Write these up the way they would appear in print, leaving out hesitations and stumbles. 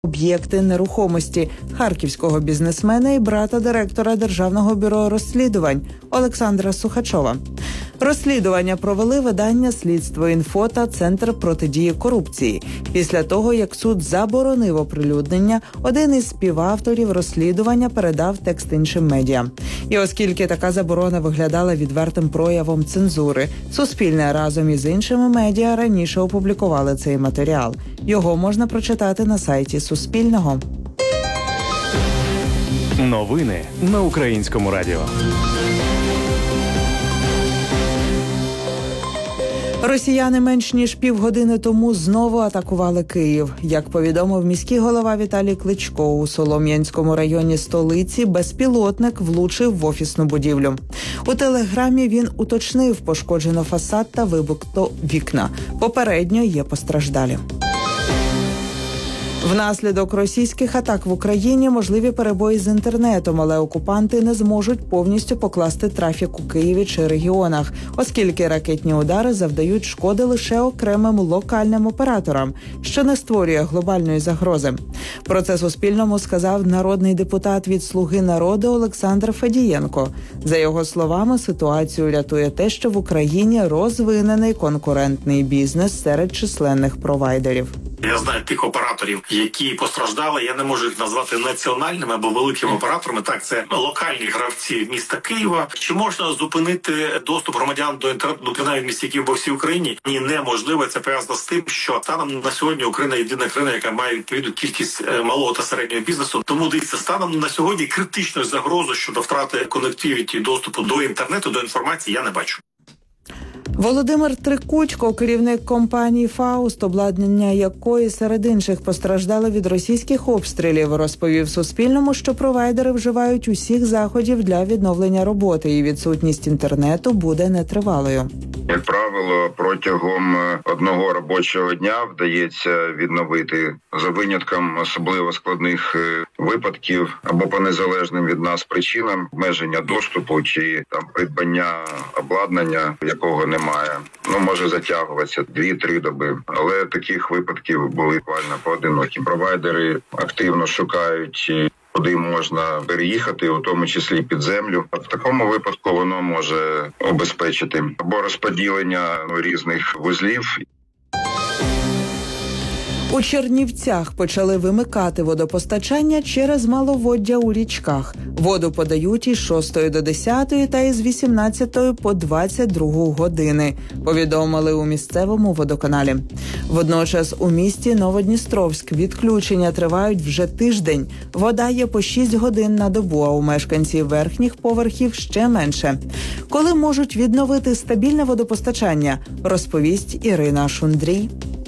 об'єкти нерухомості харківського бізнесмена і брата директора Державного бюро розслідувань Олександра Сухачова. Розслідування провели видання «Слідство.Інфо» та Центр протидії корупції. Після того, як суд заборонив оприлюднення, один із співавторів розслідування передав текст іншим медіа. І оскільки така заборона виглядала відвертим проявом цензури, Суспільне разом із іншими медіа раніше опублікували цей матеріал. Його можна прочитати на сайті Суспільного. Новини на Українському радіо. Росіяни менш ніж півгодини тому знову атакували Київ. Як повідомив міський голова Віталій Кличко, у Солом'янському районі столиці безпілотник влучив в офісну будівлю. У телеграмі він уточнив: пошкоджено фасад та вибито вікна. Попередньо є постраждалі. Внаслідок російських атак в Україні можливі перебої з інтернетом, але окупанти не зможуть повністю покласти трафік у Києві чи регіонах, оскільки ракетні удари завдають шкоди лише окремим локальним операторам, що не створює глобальної загрози. Про це Суспільному сказав народний депутат від «Слуги народу» Олександр Федієнко. За його словами, ситуацію рятує те, що в Україні розвинений конкурентний бізнес серед численних провайдерів. Я знаю тих операторів, які постраждали. Я не можу їх назвати національними або великими операторами. Так, це локальні гравці міста Києва. Чи можна зупинити доступ громадян до інтернету, принаймні в місті Києва по всій Україні? Ні, неможливо. Це пов'язано з тим, що станом на сьогодні Україна єдина країна, яка має відповідну кількість малого та середнього бізнесу. Тому дивіться, станом на сьогодні критичної загрози щодо втрати конективіті, доступу до інтернету, до інформації я не бачу. Володимир Трикутько, керівник компанії «Фауст», обладнання якої серед інших постраждало від російських обстрілів, розповів Суспільному, що провайдери вживають усіх заходів для відновлення роботи і відсутність інтернету буде нетривалою. Як правило, протягом одного робочого дня вдається відновити, за винятком особливо складних випадків або по незалежним від нас причинам, обмеження доступу чи там придбання обладнання, якого немає. Може затягуватися 2-3 доби. Але таких випадків були буквально поодинокі. Провайдери активно шукають, куди можна переїхати, у тому числі під землю. В такому випадку воно може обезпечити або розподілення різних вузлів. У Чернівцях почали вимикати водопостачання через маловоддя у річках. Воду подають із 6 до 10 та із 18 по 22 години, повідомили у місцевому водоканалі. Водночас у місті Новодністровськ відключення тривають вже тиждень. Вода є по 6 годин на добу, а у мешканців верхніх поверхів ще менше. Коли можуть відновити стабільне водопостачання, розповість Ірина Шундрій.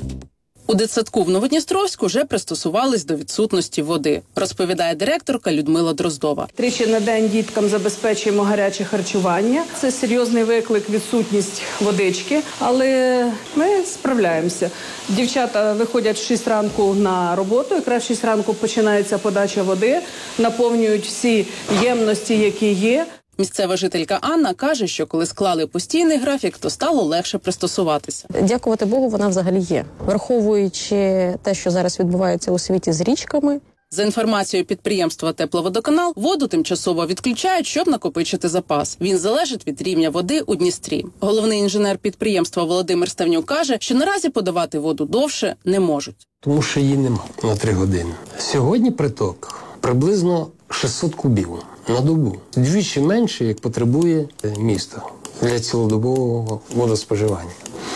У дитсадку в Новодністровську вже пристосувались до відсутності води, розповідає директорка Людмила Дроздова. Тричі на день діткам забезпечуємо гаряче харчування. Це серйозний виклик, відсутність водички, але ми справляємося. Дівчата виходять в 6 ранку на роботу, якраз в 6 ранку починається подача води, наповнюють всі ємності, які є. Місцева жителька Анна каже, що коли склали постійний графік, то стало легше пристосуватися. Дякувати Богу, вона взагалі є. Враховуючи те, що зараз відбувається у світі з річками. За інформацією підприємства «Тепловодоканал», воду тимчасово відключають, щоб накопичити запас. Він залежить від рівня води у Дністрі. Головний інженер підприємства Володимир Ставнюк каже, що наразі подавати воду довше не можуть. Тому що її нема на 3 години. Сьогодні приток приблизно 600 кубів на добу. Двічі менше, як потребує місто для цілодобового водоспоживання.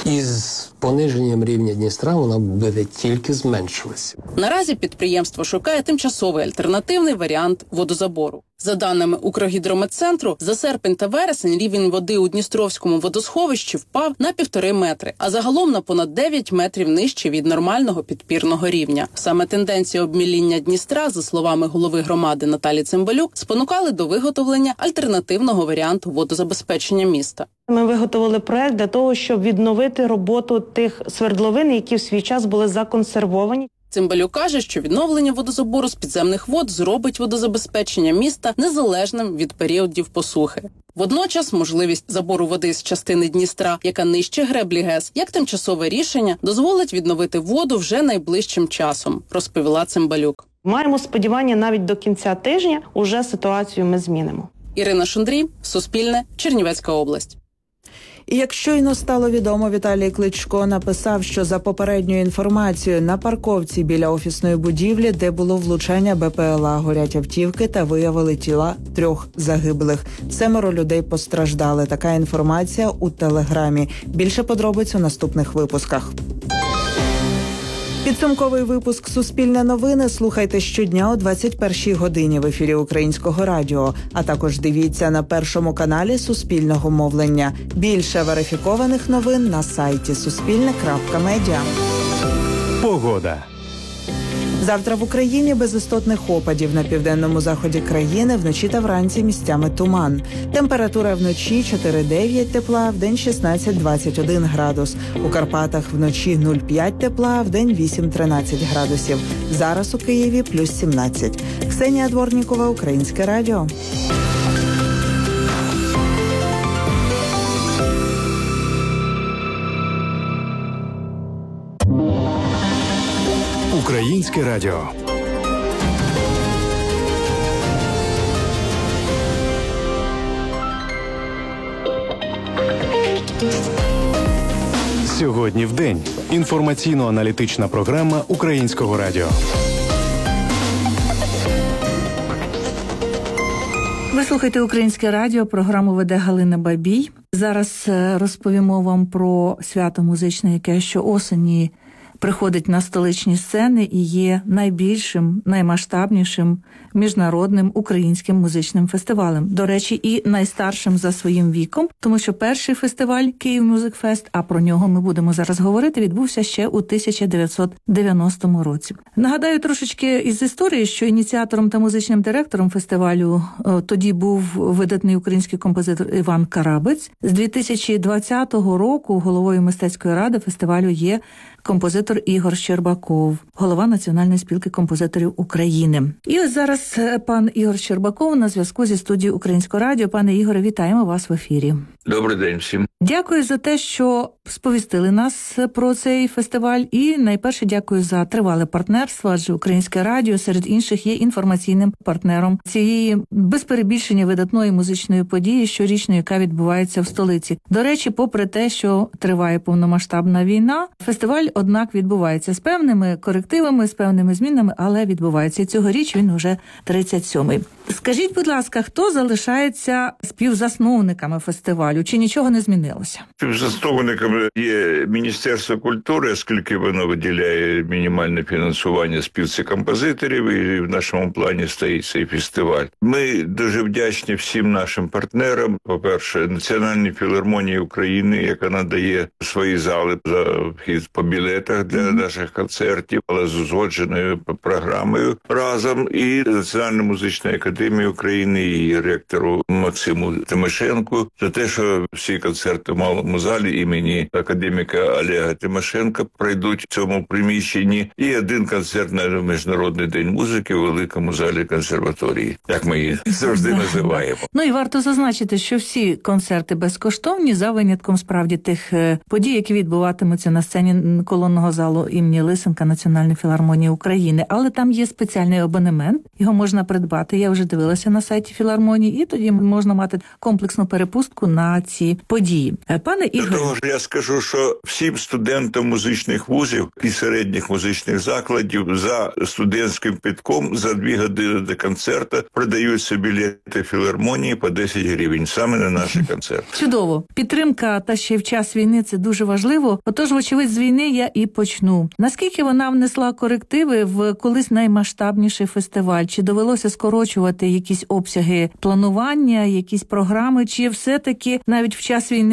Із пониженням рівня Дністра вона буде тільки зменшуватися. Наразі підприємство шукає тимчасовий альтернативний варіант водозабору. За даними Укргідрометцентру, за серпень та вересень рівень води у Дністровському водосховищі впав на 1,5 метри, а загалом на понад 9 метрів нижче від нормального підпірного рівня. Саме тенденція обміління Дністра, за словами голови громади Наталі Цимбалюк, спонукали до виготовлення альтернативного варіанту водозабезпечення міста. Ми виготовили проект для того, щоб відновити роботу тих свердловин, які в свій час були законсервовані. Цимбалюк каже, що відновлення водозабору з підземних вод зробить водозабезпечення міста незалежним від періодів посухи. Водночас можливість забору води з частини Дністра, яка нижче греблі ГЕС, як тимчасове рішення, дозволить відновити воду вже найближчим часом, розповіла Цимбалюк. Маємо сподівання, навіть до кінця тижня уже ситуацію ми змінимо. Ірина Шундрій, Суспільне, Чернівецька область. І як щойно стало відомо, Віталій Кличко написав, що за попередньою інформацією на парковці біля офісної будівлі, де було влучання БПЛА, горять автівки та виявили тіла 3 загиблих. 7 людей постраждали. Така інформація у Телеграмі. Більше подробиць у наступних випусках. Підсумковий випуск «Суспільне новини» слухайте щодня о 21-й годині в ефірі Українського радіо, а також дивіться на Першому каналі Суспільного мовлення. Більше верифікованих новин на сайті suspilne.media. Погода. Завтра в Україні без істотних опадів. На південному заході країни вночі та вранці місцями туман. Температура вночі 4-9 тепла, вдень 16-21 градус. У Карпатах вночі 0,5 тепла, вдень 8-13 градусів. Зараз у Києві плюс 17. Ксенія Дворнікова, Українське радіо. Українське радіо. Сьогодні в день. Інформаційно-аналітична програма Українського радіо. Ви слухаєте Українське радіо, програму веде Галина Бабій. Зараз розповімо вам про свято музичне, яке щоосені приходить на столичні сцени і є найбільшим, наймасштабнішим міжнародним українським музичним фестивалем. До речі, і найстаршим за своїм віком, тому що перший фестиваль «Київ Мюзик Фест», а про нього ми будемо зараз говорити, відбувся ще у 1990 році. Нагадаю трошечки із історії, що ініціатором та музичним директором фестивалю тоді був видатний український композитор Іван Карабець. З 2020 року головою мистецької ради фестивалю є композитор Ігор Щербаков, голова Національної спілки композиторів України. І ось зараз пан Ігор Щербаков на зв'язку зі студією Українського радіо. Пане Ігоре, вітаємо вас в ефірі. Добрий день всім. Дякую за те, що сповістили нас про цей фестиваль. І найперше дякую за тривале партнерство, адже Українське радіо серед інших є інформаційним партнером цієї без перебільшення видатної музичної події щорічної, яка відбувається в столиці. До речі, попри те, що триває повномасштабна війна, фестиваль, однак, відбувається з певними корективами, з певними змінами, але відбувається. І цьогоріч він уже 37-й. Скажіть, будь ласка, хто залишається співзасновниками фестивалю? Чи нічого не змінилося? Співзасновниками є Міністерство культури, оскільки воно виділяє мінімальне фінансування спілці композиторів, і в нашому плані стоїть цей фестиваль. Ми дуже вдячні всім нашим партнерам. По-перше, Національній філармонії України, яка надає свої зали за вхід по білетах для наших концертів, але з узгодженою програмою разом, і Національна музична академія України, і її ректору Максиму Тимошенку за те, що всі концерти в малому залі імені академіка Олега Тимошенка пройдуть в цьому приміщенні, і один концерт на Міжнародний день музики в великому залі консерваторії, як ми її завжди називаємо. Ну і варто зазначити, що всі концерти безкоштовні, за винятком справді тих подій, які відбуватимуться на сцені колонного залу імені Лисенка Національної філармонії України. Але там є спеціальний абонемент, його можна придбати. Я вже дивилася на сайті філармонії, і тоді можна мати комплексну перепустку на ці події. Пане Ігоре... До того ж, я скажу, що всім студентам музичних вузів і середніх музичних закладів за студентським підком за 2 години до концерту продаються білети філармонії по 10 гривень, саме на наші концерти. Чудово. Підтримка та ще в час війни – це дуже важливо. Отож, вочевидь, з війни я і почну. Наскільки вона внесла корективи в колись наймасштабніший фестиваль? Чи довелося скорочувати якісь обсяги планування, якісь програми? Чи все-таки навіть в час війни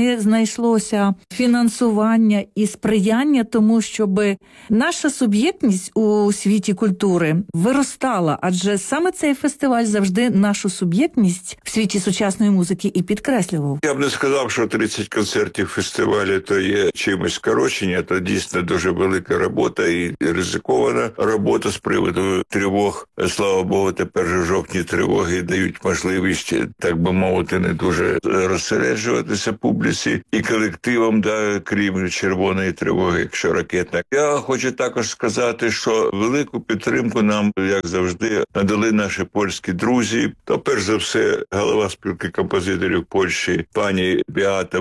не знайшлося фінансування і сприяння тому, щоб наша суб'єктність у світі культури виростала, адже саме цей фестиваль завжди нашу суб'єктність в світі сучасної музики і підкреслював. Я б не сказав, що 30 концертів фестивалю то є чимось скорочення, то дійсно дуже велика робота і ризикована робота з приводу тривог. Слава Богу, тепер же жовтні тривоги дають можливість, так би мовити, не дуже розсереджуватися публіці і колективам, крім червоної тривоги, якщо ракетна. Я хочу також сказати, що велику підтримку нам, як завжди, надали наші польські друзі. То, перш за все, голова спілки композиторів Польщі, пані Біата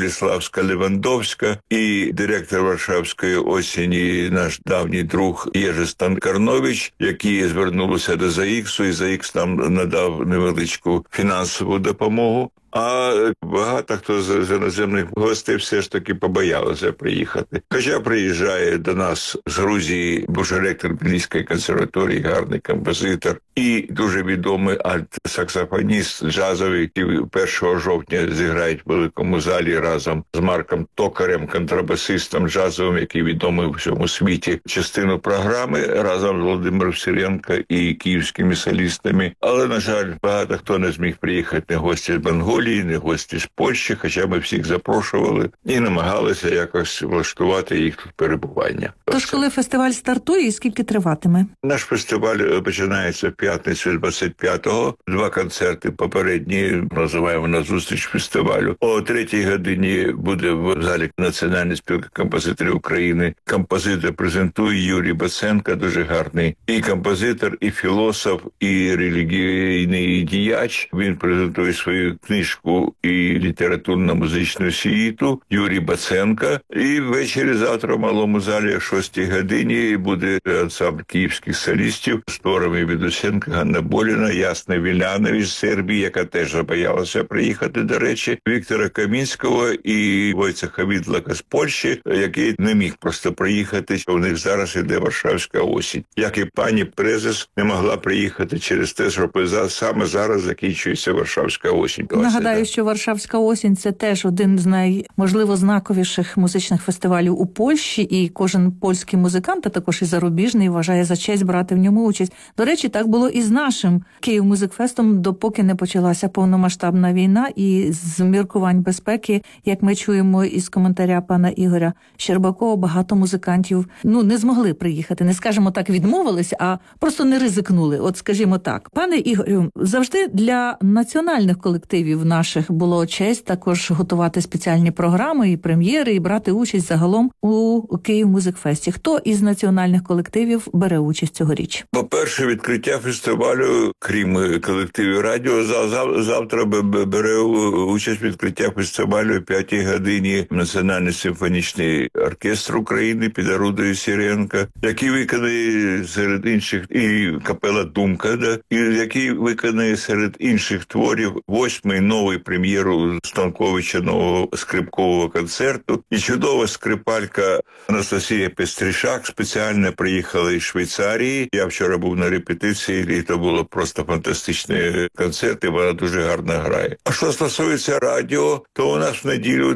Боліславська-Левандовська і директор Варшавської осені, наш давній друг Єжи Станкарнович, які звернулися до ЗАІКСу, і ЗАІКС нам надав невеличку фінансову допомогу. А багато хто з іноземних гостей все ж таки побоялися приїхати. Хоча приїжджає до нас з Грузії бушелектор Бельгійської консерваторії, гарний композитор і дуже відомий альт-саксофоніст джазовий, який 1 жовтня зіграють в великому залі разом з Марком Токарем, контрабасистом джазовим, який відомий у всьому світі. Частину програми разом з Володимиром Сиренко і київськими солістами. Але, на жаль, багато хто не зміг приїхати, не гості з Монголії, не гості з Польщі, хоча ми всіх запрошували і намагалися якось влаштувати їх тут перебування. Тож, коли фестиваль стартує і скільки триватиме? Наш фестиваль починається в п'ятницю 25-го. 2 концерти попередні, називаємо на зустріч фестивалю. О 3-й годині буде в залі Національної спілки композиторів України. Композитор презентує Юрій Баценко, дуже гарний і композитор, і філософ, і релігійний діяч. Він презентує свою книжку і літературно-музичну світу Юрій Баценко. І ввечері завтра в малому залі о 6-й годині буде ансамбль київських солістів з творами Відусенка, Ганна Боліна, Ясна Вілянович з Сербії, яка теж забоялася приїхати, до речі, Віктора Камінського і Войцеха Відлака з Польщі, який не міг просто приїхати. У них зараз іде Варшавська осінь. Як і пані Презес не могла приїхати через те, що саме зараз закінчується Варшавська осінь. Нагадаю, що Варшавська осінь – це теж один з можливо, знаковіших музичних фестивалів у Польщі, і кожен польський музикант, а також і зарубіжний, вважає за честь брати в ньому участь. До речі, так було і з нашим Київ-музикфестом, допоки не почалася повномасштабна війна, і з міркувань безпеки, як ми чуємо із коментаря пана Ігоря Щербакова, багато музикантів не змогли приїхати, не, скажімо так, відмовилися, а просто не ризикнули, от скажімо так. Пане Ігорю, завжди для національних колективів наших було честь також готувати спеціальні програми і прем'єри, і брати участь загалом у Київ-музикфесті. Хто із національних колективів бере участь цьогоріч? По-перше, відкриття фестивалю, крім колективів радіо, завтра бере участь в відкриття фестивалю о 5-й годині Національний симфонічний оркестр України під орудою Сиренко, який виконає серед інших і капела «Думка», і який виконає серед інших творів 8-й новий прем'єру Станковича нового скрипкового концерту. І чудова скрипалька Анастасія Пестрішак спеціально приїхала із Швейцарії. Я вчора був на репетиції, і це було просто фантастичний концерт, і вона дуже гарно грає. А що стосується радіо, то у нас в неділю,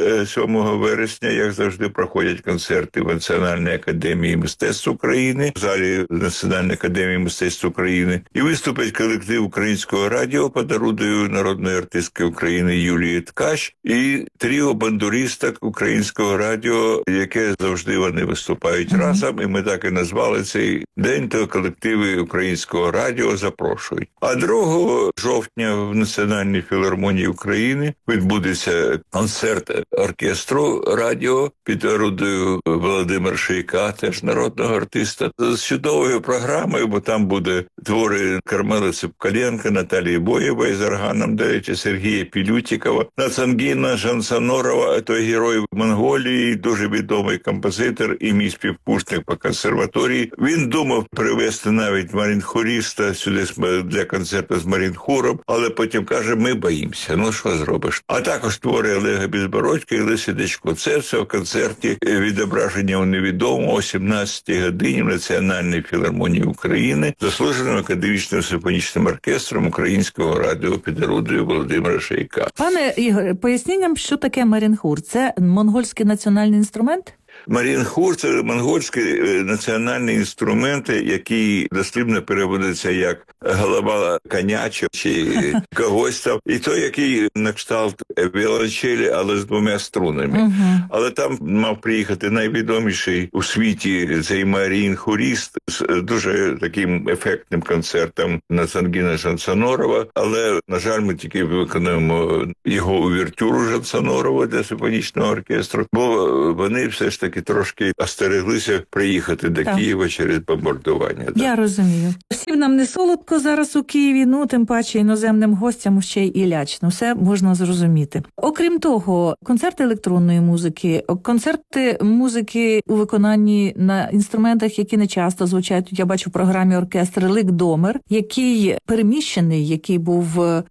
27 вересня, як завжди, проходять концерти в Національній академії мистецтв України, в залі Національної академії мистецтв України, і виступить колектив українського радіо під орудою народної артистки України Юлії Ткач і тріо бандуристок українського радіо, яке завжди вони виступають разом, і ми так і назвали цей день, то колективи українського радіо запрошують. А 2 жовтня в Національній філармонії України відбудеться концерт оркестру радіо під орудою Володимира Шийка, теж народного артиста, з чудовою програмою, бо там буде твори Кармели Ципкаленко, Наталії Боєвої з органом, до речі, Сергія Пілютікова, Нацангіна Жансанорова, той герой Монголії, дуже відомий композитор і мій співкурсник по консерваторії. Він думав привезти навіть марінхоріста сюди для концерту з марінхором, але потім каже, ми боїмося, що зробиш. А також твори Олега Безбородька і Лесі Дечко. Це все в концерті відображення у невідомому о 17-й годині в Національній філармонії України. Заслужений Державним академічним симфонічним оркестром Українського радіо під орудою Володимира Шейка. Пане Ігоре, поясніть нам, що таке марінхур? Це монгольський національний інструмент? Марінхур – це монгольський національний інструмент, який дослівно переводиться як голова коня чи когось там. І той, який на кшталт віолончелі, але з двома струнами. Але там мав приїхати найвідоміший у світі цей марінхуріст з дуже таким ефектним концертом Нацангіна Шансонорова. Але, на жаль, ми тільки виконуємо його увертюру Шансонорова для симфонічного оркестру, бо вони все ж таки трошки остереглися приїхати до Києва через бомбардування. Я розумію. Всім нам не солодко зараз у Києві, тим паче іноземним гостям ще й лячно. Все можна зрозуміти. Окрім того, концерти електронної музики, концерти музики у виконанні на інструментах, які не часто звучать. Я бачу в програмі оркестр Лик-Домер, який переміщений, який був у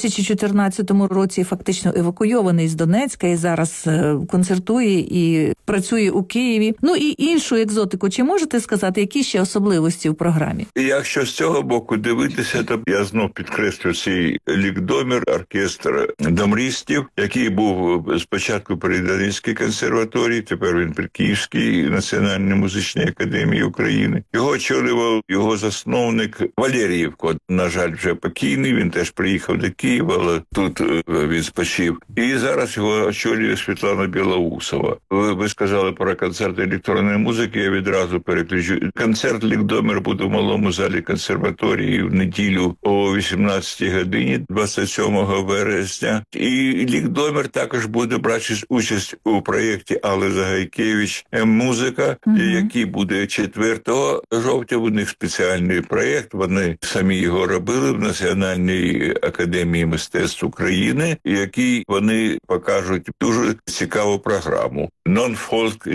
2014 році фактично евакуйований з Донецька і зараз концертує і працює у Києві. І іншу екзотику. Чи можете сказати, які ще особливості в програмі? Якщо з цього боку дивитися, то я знов підкреслю цей Лик-Домер, оркестр домрістів, який був спочатку при Донецькій консерваторії, тепер він при Київській національній музичній академії України. Його очолював його засновник Валерієвко, на жаль, вже покійний, він теж приїхав до Києва, але тут він спочив. І зараз його очолює Світлана Білоусова. Ви сказали про концерт електронної музики, я відразу переключу. Концерт Лик-Домер буде в малому залі консерваторії в неділю о 18 годині 27 вересня. І Лик-Домер також буде брати участь у проєкті Алли Загайкевич «Музика», який буде 4 жовтня. У них спеціальний проєкт, вони самі його робили в Національній академії мистецтв України, який вони покажуть дуже цікаву програму. Non-folk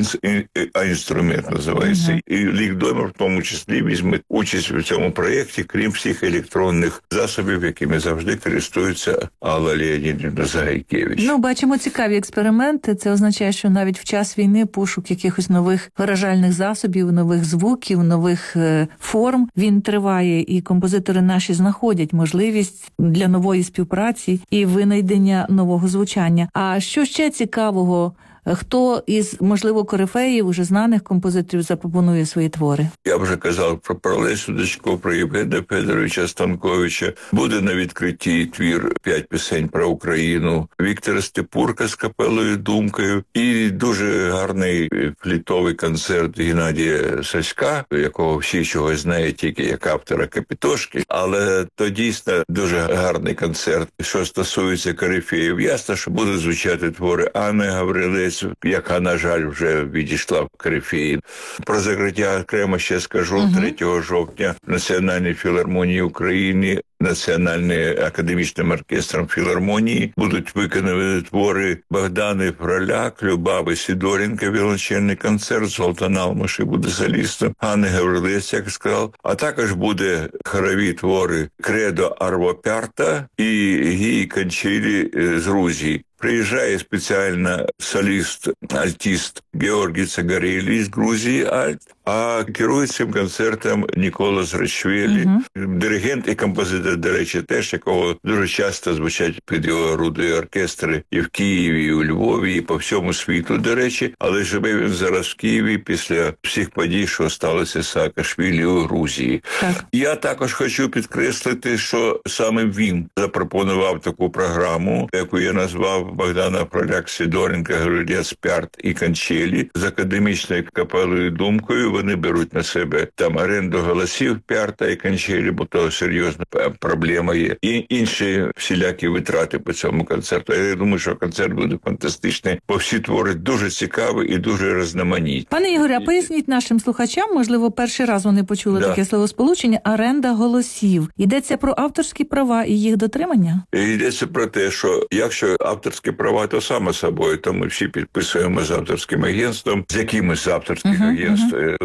інструмент називається. І Лик-Домер в тому числі візьме участь у цьому проєкті, крім всіх електронних засобів, якими завжди користується Алла Леонідівна Загайкевич. Бачимо цікаві експерименти. Це означає, що навіть в час війни пошук якихось нових виражальних засобів, нових звуків, нових форм, він триває, і композитори наші знаходять можливість для нової співпраці і винайдення нового звучання. А що ще цікавого? Хто із, можливо, корифеїв, уже знаних композиторів запропонує свої твори? Я вже казав про Лесю Дочко, про Євгена Федоровича Станковича. Буде на відкритті твір «5 пісень про Україну» Віктора Степурка з капелою «Думкою». І дуже гарний флітовий концерт Геннадія Саська, якого всі чогось знають тільки як автора «Капітошки». Але то дійсно дуже гарний концерт. Що стосується корифеїв, ясно, що будуть звучати твори Анни Гаврилець, яка, на жаль, вже відійшла в корифеї. Про закриття окремо ще скажу. 3 жовтня в Національній філармонії України, Національним академічним оркестром філармонії будуть виконані твори Богдани Фроляк, Любави Сидоренко, віолончельний концерт, Золтан Алмаші буде солістом, Анни Гаврилець, як сказав. А також буде хорові твори Кредо Арво Пярта і Гії Кончілі з Грузії. Приїжджає спеціально соліст-альтіст Георгій Цагарелі з Грузії Альт, а керує цим концертом Нікола Зрачвелі, диригент і композитор, до речі, теж, якого дуже часто звучать під його орудою оркестри і в Києві, і у Львові, і по всьому світу, до речі. Але живе він зараз в Києві після всіх подій, що сталося з Саакашвілі у Грузії. Так. Я також хочу підкреслити, що саме він запропонував таку програму, яку я назвав Богдана Фроляк, Сидоренко, Гаврилець, Пярт і Кончелі з академічною капелою «Думкою». Вони беруть на себе там оренду голосів Пярта і Кончелі, бо то серйозна проблема є. І інші всілякі витрати по цьому концерту. Я думаю, що концерт буде фантастичний, бо всі твори дуже цікаві і дуже різноманітні. Пане Ігорі, а поясніть нашим слухачам, можливо, перший раз вони почули таке словосполучення «оренда голосів». Йдеться про авторські права і їх дотримання? Йдеться про те, що якщо авторські права, то само собою, то ми всі підписуємо з авторським агентством, з якимось авторських агентств.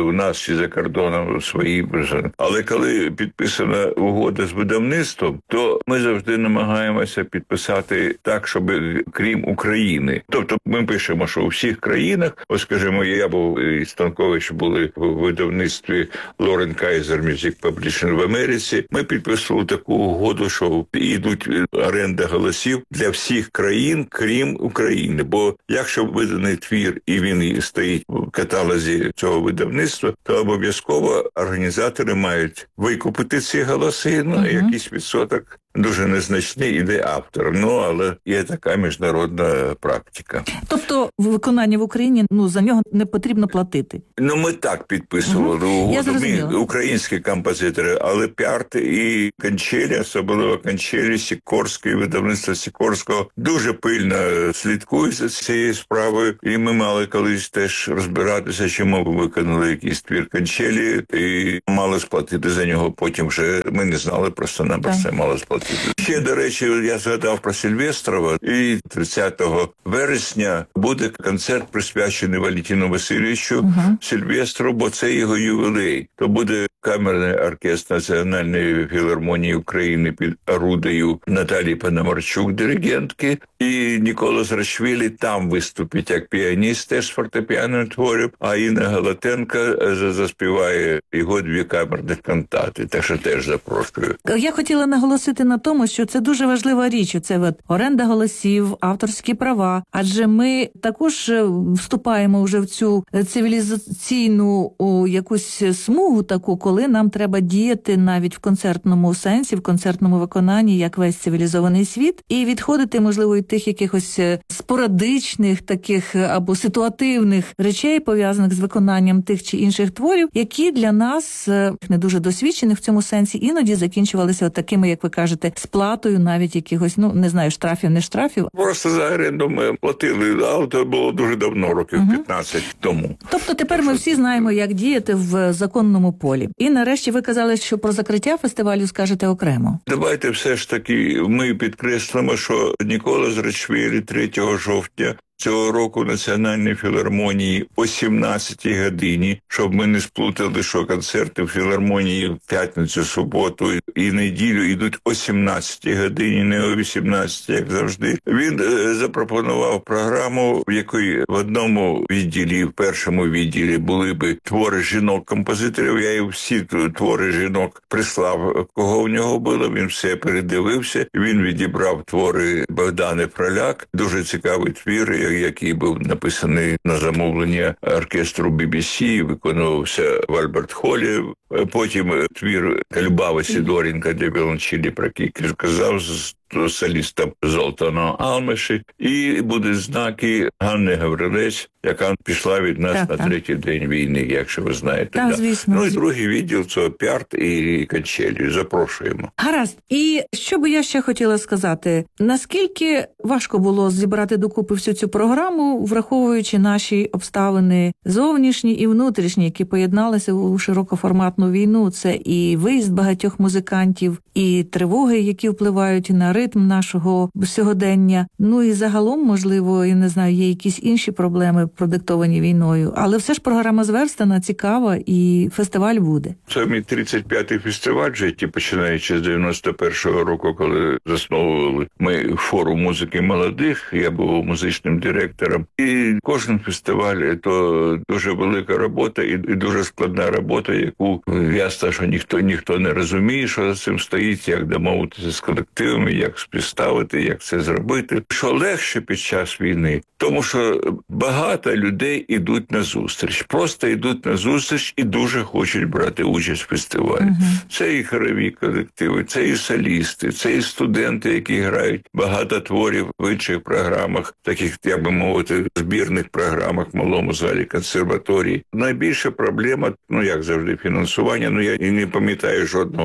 у нас чи за кордоном свої. Але коли підписана угода з видавництвом, то ми завжди намагаємося підписати так, щоб крім України. Тобто ми пишемо, що у всіх країнах, ось скажімо, я був і Станкович були в видавництві Лорен Кайзер Music Publishing в Америці. Ми підписували таку угоду, що йдуть оренда голосів для всіх країн, крім України. Бо якщо виданий твір і він стоїть в каталозі цього видавництва, то обов'язково організатори мають викупити ці голоси, якийсь відсоток. Дуже незначний іде автор, але є така міжнародна практика. Тобто виконання в Україні, за нього не потрібно платити? Ми так підписували угоду. Ми українські композитори, але Пярт і Кончелі, особливо Кончелі, Сікорський, видавництво Сікорського, дуже пильно слідкують за цією справою. І ми мали колись теж розбиратися, чому виконали якийсь твір Кончелі, і мали сплатити за нього. Потім вже ми не знали, просто нам про це мали сплатити. Ще, до речі, я згадав про Сильвестрова, і 30 вересня буде концерт, присвячений Валентину Васильовичу Сильвестру, бо це його ювілей. То буде камерний оркестр Національної філармонії України під орудою Наталії Пономарчук, диригентки, і Нікола Зрашвілі там виступить як піаніст теж з фортепіанним творів, а Інна Галатенко заспіває його 2 камерних кантати, так що теж запрошую. Я хотіла наголосити на тому, що це дуже важлива річ, це оренда голосів, авторські права, адже ми також вступаємо вже в цю цивілізаційну якусь смугу таку, коли нам треба діяти навіть в концертному сенсі, в концертному виконанні, як весь цивілізований світ, і відходити, можливо, від тих якихось спорадичних таких або ситуативних речей, пов'язаних з виконанням тих чи інших творів, які для нас, не дуже досвідчених в цьому сенсі, іноді закінчувалися такими, як ви кажете, сплатою навіть якихось, не знаю, штрафів, не штрафів. Просто за оренду ми платили, але це було дуже давно, років 15 тому. Тобто тепер ми всі знаємо, як діяти в законному полі. І нарешті ви казали, що про закриття фестивалю скажете окремо. Давайте все ж таки ми підкреслимо, що Нікола Зрашвілі 3 жовтня цього року в Національній філармонії о 17-й годині, щоб ми не сплутали, що концерти в філармонії в п'ятницю, суботу і неділю йдуть о 17-й годині, не о 18-й, як завжди. Він запропонував програму, в якій в одному відділі, в першому відділі були би твори жінок-композиторів. Я їм всі твори жінок прислав, кого в нього було, він все передивився. Він відібрав твори Богдани Фроляк, дуже цікавий твір, який був написаний на замовлення оркестру BBC, виконувався в Альберт-Холі. Потім твір Ельбави Сидоренко для віолончелі, про який казав, з солістом Золтаном Алмеші. І будуть знаки Ганни Гаврилець, яка пішла від нас на 3-й день війни, якщо ви знаєте. Звісно. І другий відділ – це Пярт і Кончелі. Запрошуємо. Гаразд. І що би я ще хотіла сказати? Наскільки важко було зібрати докупи всю цю програму, враховуючи наші обставини зовнішні і внутрішні, які поєдналися у широкоформатну війну? Це і виїзд багатьох музикантів, і тривоги, які впливають на ритм нашого сьогодення. І загалом, можливо, я не знаю, є якісь інші проблеми, продиктовані війною. Але все ж програма зверстана, цікава, і фестиваль буде. Це мій 35-й фестиваль в житті, починаючи з 91-го року, коли засновували ми форум музики молодих. Я був музичним директором. І кожен фестиваль – то дуже велика робота і дуже складна робота, яку ясно, що ніхто не розуміє, що за цим стоїть, як домовитися з колективами, як співставити, як це зробити. Що легше під час війни? Тому що багато людей йдуть на зустріч. Просто йдуть на зустріч і дуже хочуть брати участь в фестивалі. Це і хорові колективи, це і солісти, це і студенти, які грають багато творів в інших програмах, таких, як би мовити, збірних програмах в малому залі консерваторії. Найбільша проблема, як завжди, фінансування. Я і не пам'ятаю жодного фестивалю,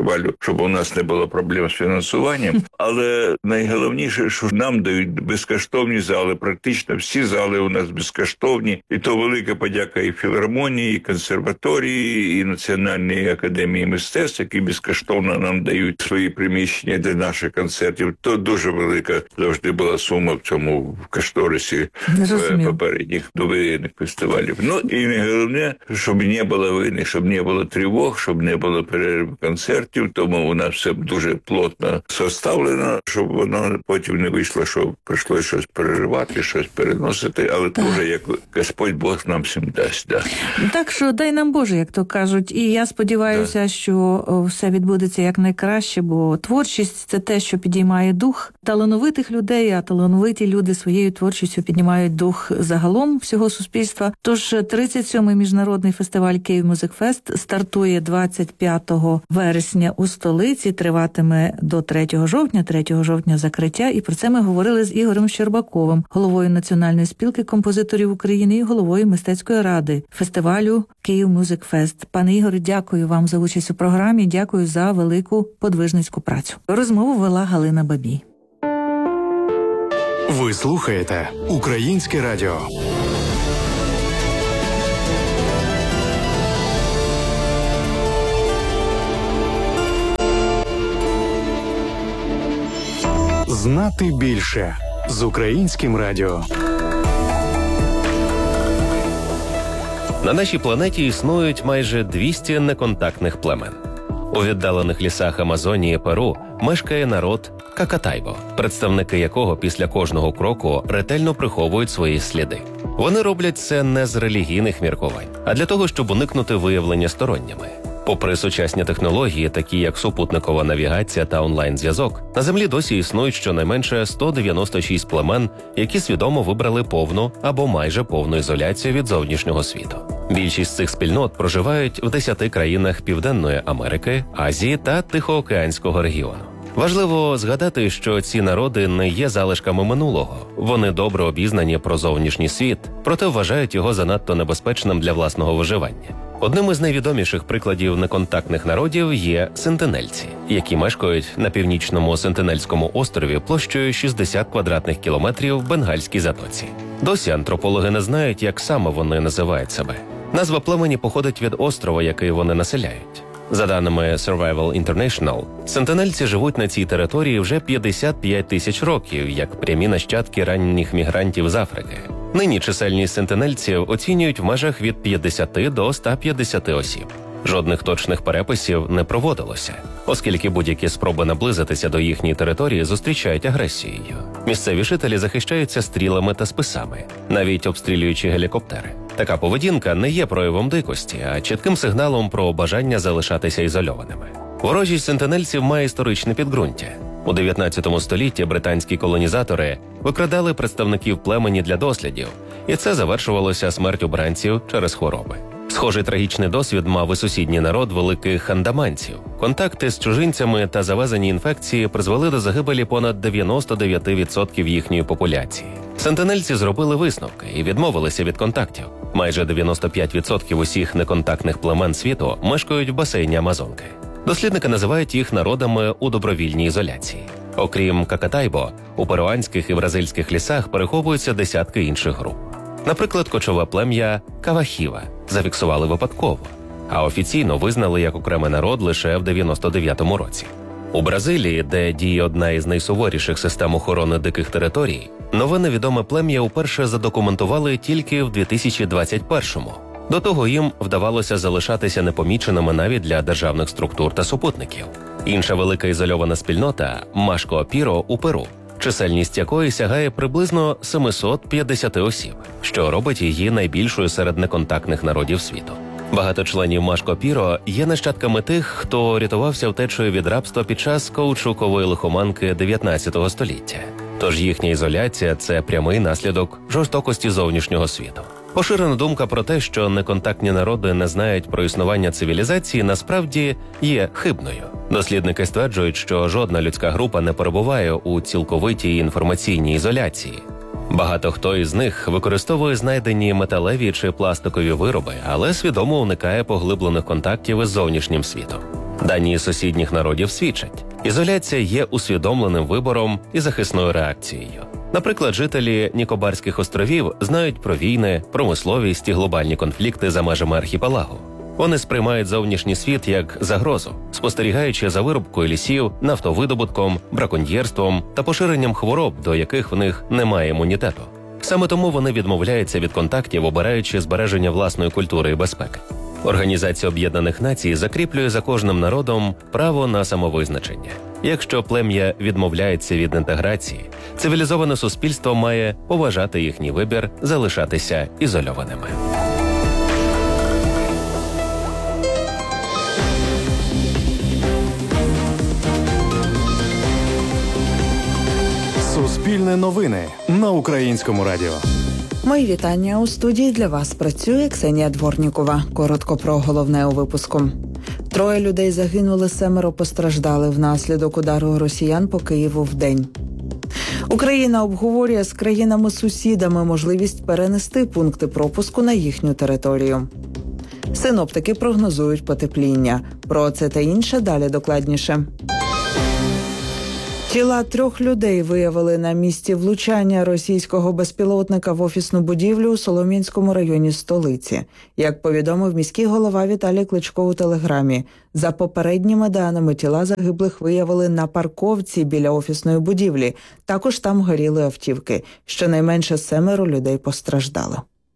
фестивалю, щоб у нас не було проблем з фінансуванням. Але найголовніше, що нам дають безкоштовні зали. Практично всі зали у нас безкоштовні. І то велика подяка і філармонії, і консерваторії, і Національній академії мистецтв, які безкоштовно нам дають свої приміщення для наших концертів. То дуже велика завжди була сума в цьому кошторисі попередніх довоєнних фестивалів. Ну і найголовне, щоб не було війни, щоб не було тривог, щоб не було перерив концертів, тому у нас все дуже плотно составлено, щоб воно потім не вийшло, що прийшлося щось переривати, щось переносити, але теж як Господь Бог нам всім дасть. Да. Так що дай нам Боже, як то кажуть. І я сподіваюся, що все відбудеться якнайкраще, бо творчість – це те, що підіймає дух талановитих людей, а талановиті люди своєю творчістю піднімають дух загалом всього суспільства. Тож 37-й міжнародний фестиваль «Київ Мюзик Фест» стартує 25 вересня у столиці, триватиме до 3 жовтня, 3 жовтня закриття. І про це ми говорили з Ігорем Щербаковим, головою Національної спілки композиторів України і головою мистецької ради фестивалю «Київ Мюзик Фест». Пане Ігоре, дякую вам за участь у програмі, дякую за велику подвижницьку працю. Розмову вела Галина Бабій. Ви слухаєте Українське радіо. Знати більше з Українським радіо. На нашій планеті існують майже 200 неконтактних племен. У віддалених лісах Амазонії і Перу мешкає народ Какатайбо, представники якого після кожного кроку ретельно приховують свої сліди. Вони роблять це не з релігійних міркувань, а для того, щоб уникнути виявлення сторонніми. Попри сучасні технології, такі як супутникова навігація та онлайн-зв'язок, на Землі досі існують щонайменше 196 племен, які свідомо вибрали повну або майже повну ізоляцію від зовнішнього світу. Більшість цих спільнот проживають в 10 країнах Південної Америки, Азії та Тихоокеанського регіону. Важливо згадати, що ці народи не є залишками минулого. Вони добре обізнані про зовнішній світ, проте вважають його занадто небезпечним для власного виживання. Одним із найвідоміших прикладів неконтактних народів є сентинельці, які мешкають на північному Сентинельському острові площею 60 квадратних кілометрів в Бенгальській затоці. Досі антропологи не знають, як саме вони називають себе. Назва племені походить від острова, який вони населяють. За даними Survival International, сентинельці живуть на цій території вже 55 тисяч років, як прямі нащадки ранніх мігрантів з Африки. Нині чисельність сентинельців оцінюють в межах від 50 до 150 осіб. Жодних точних переписів не проводилося, оскільки будь-які спроби наблизитися до їхньої території зустрічають агресією. Місцеві жителі захищаються стрілами та списами, навіть обстрілюючи гелікоптери. Така поведінка не є проявом дикості, а чітким сигналом про бажання залишатися ізольованими. Ворожість сентинельців має історичне підґрунтя. У 19 столітті британські колонізатори викрадали представників племені для дослідів, і це завершувалося смертю бранців через хвороби. Схожий трагічний досвід мав і сусідній народ великих андаманців. Контакти з чужинцями та завезені інфекції призвели до загибелі понад 99% їхньої популяції. Сентинельці зробили висновки і відмовилися від контактів. Майже 95% усіх неконтактних племен світу мешкають в басейні Амазонки. Дослідники називають їх народами у добровільній ізоляції. Окрім Какатайбо, у перуанських і бразильських лісах переховуються десятки інших груп. Наприклад, кочове плем'я Кавахіва зафіксували випадково, а офіційно визнали як окремий народ лише в 99-му році. У Бразилії, де діє одна із найсуворіших систем охорони диких територій, нове невідоме плем'я уперше задокументували тільки в 2021-му. До того їм вдавалося залишатися непоміченими навіть для державних структур та супутників. Інша велика ізольована спільнота – Машко-Піро у Перу, чисельність якої сягає приблизно 750 осіб, що робить її найбільшою серед неконтактних народів світу. Багато членів Машко-Піро є нащадками тих, хто рятувався втечею від рабства під час каучукової лихоманки 19 століття. Тож їхня ізоляція – це прямий наслідок жорстокості зовнішнього світу. Поширена думка про те, що неконтактні народи не знають про існування цивілізації, насправді є хибною. Дослідники стверджують, що жодна людська група не перебуває у цілковитій інформаційній ізоляції. Багато хто із них використовує знайдені металеві чи пластикові вироби, але свідомо уникає поглиблених контактів із зовнішнім світом. Дані сусідніх народів свідчать, ізоляція є усвідомленим вибором і захисною реакцією. Наприклад, жителі Нікобарських островів знають про війни, промисловість і глобальні конфлікти за межами архіпелагу. Вони сприймають зовнішній світ як загрозу, спостерігаючи за вирубкою лісів, нафтовидобутком, браконьєрством та поширенням хвороб, до яких в них немає імунітету. Саме тому вони відмовляються від контактів, обираючи збереження власної культури і безпеки. Організація Об'єднаних Націй закріплює за кожним народом право на самовизначення. Якщо плем'я відмовляється від інтеграції, цивілізоване суспільство має поважати їхній вибір залишатися ізольованими. Суспільне новини на Українському радіо. Мої вітання. У студії для вас працює Ксенія Дворнікова. Коротко про головне у випуску. 3 людей загинули, 7 постраждали внаслідок удару росіян по Києву вдень. Україна обговорює з країнами-сусідами можливість перенести пункти пропуску на їхню територію. Синоптики прогнозують потепління. Про це та інше далі докладніше. Тіла 3 людей виявили на місці влучання російського безпілотника в офісну будівлю у Солом'янському районі столиці. Як повідомив міський голова Віталій Кличко у телеграмі, за попередніми даними тіла загиблих виявили на парковці біля офісної будівлі. Також там горіли автівки. Щонайменше 7 людей постраждали.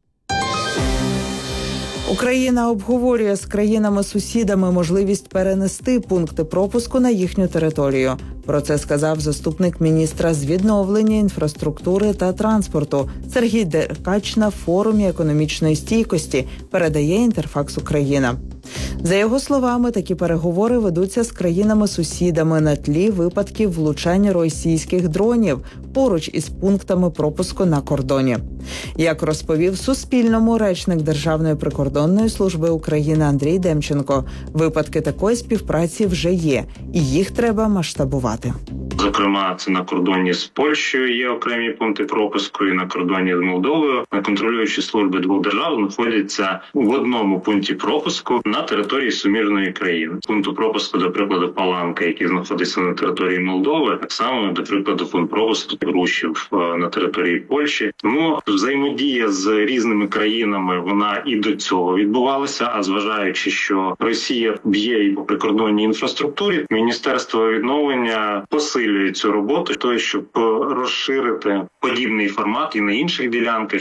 Україна обговорює з країнами-сусідами можливість перенести пункти пропуску на їхню територію. Про це сказав заступник міністра з відновлення інфраструктури та транспорту Сергій Деркач на форумі економічної стійкості, передає Інтерфакс Україна. За його словами, такі переговори ведуться з країнами-сусідами на тлі випадків влучання російських дронів поруч із пунктами пропуску на кордоні. Як розповів Суспільному речник Державної прикордонної служби України Андрій Демченко, випадки такої співпраці вже є, і їх треба масштабувати. Зокрема, це на кордоні з Польщею є окремі пункти пропуску, і на кордоні з Молдовою. Контролюючі служби 2 держав знаходяться в одному пункті пропуску на території суміжної країни. Пункту пропуску, до прикладу, Паланка, який знаходиться на території Молдови, так само, до прикладу, пункт пропуску Грушів на території Польщі. Тому взаємодія з різними країнами, вона і до цього відбувалася, а зважаючи, що Росія б'є і по прикордонній інфраструктурі, Міністерство відновлення посилює цю роботу, то щоб розширити подібний формат і на інших ділянках.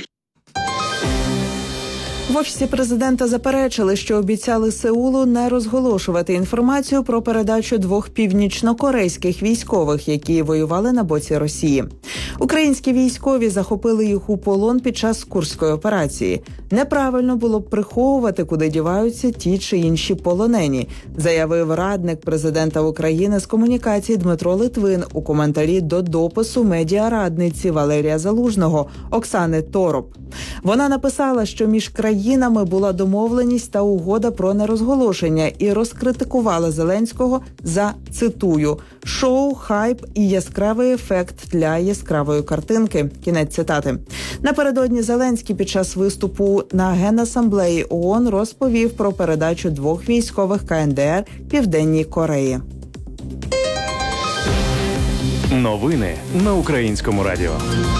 В Офісі президента заперечили, що обіцяли Сеулу не розголошувати інформацію про передачу 2 північнокорейських військових, які воювали на боці Росії. Українські військові захопили їх у полон під час Курської операції. Неправильно було б приховувати, куди діваються ті чи інші полонені, заявив радник президента України з комунікації Дмитро Литвин у коментарі до допису медіарадниці Валерія Залужного Оксани Тороп. Вона написала, що між країнами була домовленість та угода про нерозголошення і розкритикувала Зеленського за, цитую, «шоу, хайп і яскравий ефект для яскравої картинки». Кінець цитати. Напередодні Зеленський під час виступу на Генасамблеї ООН розповів про передачу 2 військових КНДР Південній Кореї. Новини на Українському радіо.